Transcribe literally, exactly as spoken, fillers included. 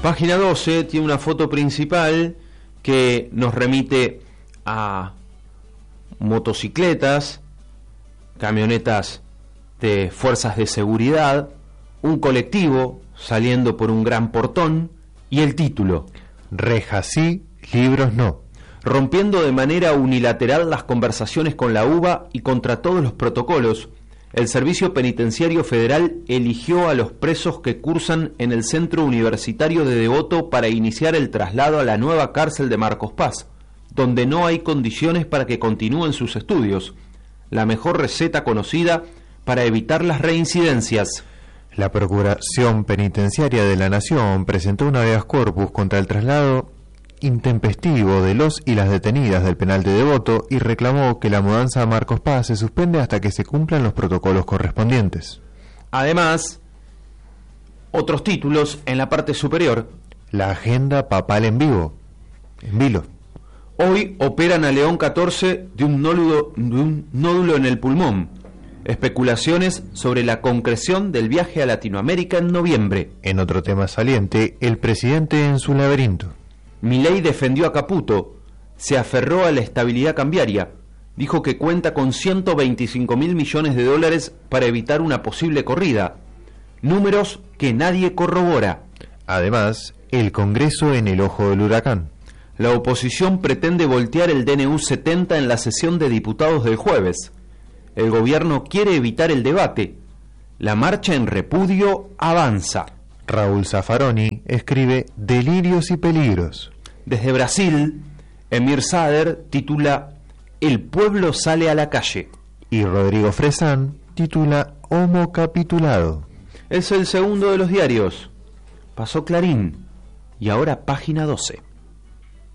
Página doce tiene una foto principal que nos remite a motocicletas, camionetas de fuerzas de seguridad, un colectivo saliendo por un gran portón y el título: Rejas sí, libros no. Rompiendo de manera unilateral las conversaciones con la U B A y contra todos los protocolos, el Servicio Penitenciario Federal eligió a los presos que cursan en el Centro Universitario de Devoto para iniciar el traslado a la nueva cárcel de Marcos Paz, donde no hay condiciones para que continúen sus estudios, la mejor receta conocida para evitar las reincidencias. La Procuración Penitenciaria de la Nación presentó un habeas corpus contra el traslado intempestivo de los y las detenidas del penal de Devoto y reclamó que la mudanza a Marcos Paz se suspende hasta que se cumplan los protocolos correspondientes. Además, otros títulos en la parte superior: La agenda papal en vivo, en vilo. Hoy operan a León catorce de un nódulo, de un nódulo en el pulmón. Especulaciones sobre la concreción del viaje a Latinoamérica en noviembre. En otro tema saliente, el presidente en su laberinto. Milei defendió a Caputo, se aferró a la estabilidad cambiaria, dijo que cuenta con ciento veinticinco mil millones de dólares para evitar una posible corrida, números que nadie corrobora. Además, el Congreso en el ojo del huracán. La oposición pretende voltear el D N U setenta en la sesión de diputados del jueves. El gobierno quiere evitar el debate. La marcha en repudio avanza. Raúl Zaffaroni escribe Delirios y peligros. Desde Brasil, Emir Sader titula El pueblo sale a la calle. Y Rodrigo Fresán titula Homo capitulado. Es el segundo de los diarios. Pasó Clarín y ahora Página doce.